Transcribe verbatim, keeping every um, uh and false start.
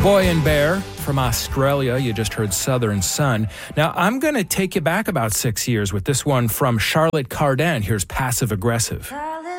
Boy and Bear from Australia. You just heard Southern Sun. Now, I'm going to take you back about six years with this one from Charlotte Cardin. Here's Passive Aggressive.